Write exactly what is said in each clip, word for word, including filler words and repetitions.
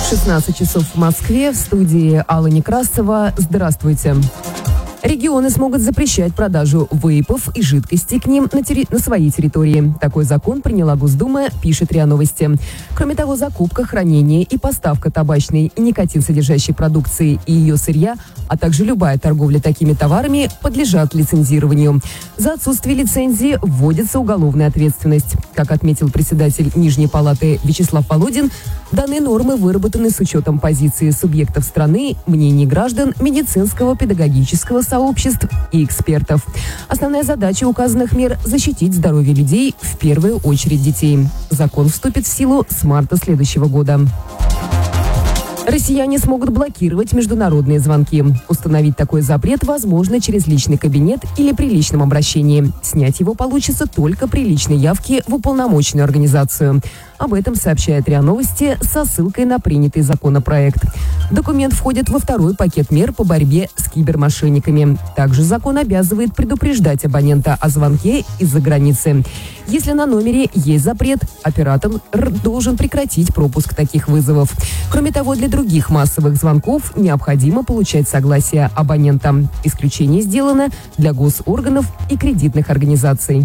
шестнадцать часов в Москве, в студии Алла Некрасова. Здравствуйте. Регионы смогут запрещать продажу вейпов и жидкостей к ним на, терри... на своей территории. Такой закон приняла Госдума, пишет РИА Новости. Кроме того, закупка, хранение и поставка табачной и никотин-содержащей продукции и ее сырья, а также любая торговля такими товарами подлежат лицензированию. За отсутствие лицензии вводится уголовная ответственность. Как отметил председатель Нижней палаты Вячеслав Володин, данные нормы выработаны с учетом позиции субъектов страны, мнений граждан, медицинского, педагогического сообществ и экспертов. Основная задача указанных мер – защитить здоровье людей, в первую очередь детей. Закон вступит в силу с марта следующего года. Россияне смогут блокировать международные звонки. Установить такой запрет возможно через личный кабинет или при личном обращении. Снять его получится только при личной явке в уполномоченную организацию. Об этом сообщает РИА Новости со ссылкой на принятый законопроект. Документ входит во второй пакет мер по борьбе с кибермошенниками. Также закон обязывает предупреждать абонента о звонке из-за границы. Если на номере есть запрет, оператор должен прекратить пропуск таких вызовов. Кроме того, для других массовых звонков необходимо получать согласие абонента. Исключение сделано для госорганов и кредитных организаций.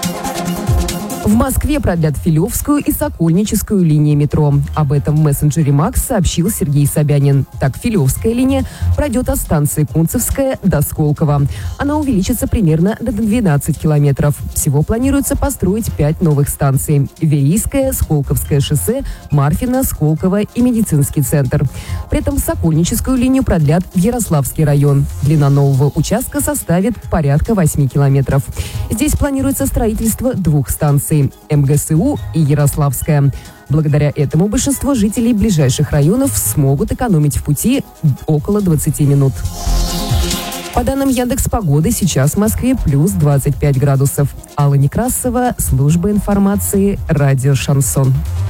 В Москве продлят Филевскую и Сокольническую линии метро. Об этом в мессенджере Макс сообщил Сергей Собянин. Так, Филевская линия пройдет от станции Кунцевская до Сколково. Она увеличится примерно до двенадцати километров. Всего планируется построить пять новых станций. Верийское, Сколковское шоссе, Марфино, Сколково и медицинский центр. При этом Сокольническую линию продлят в Ярославский район. Длина нового участка составит порядка восьми километров. Здесь планируется строительство двух станций. эм гэ эс у и Ярославская. Благодаря этому большинство жителей ближайших районов смогут экономить в пути около двадцати минут. По данным Яндекс.Погоды, сейчас в Москве плюс двадцать пять градусов. Алла Некрасова, служба информации, радио «Шансон».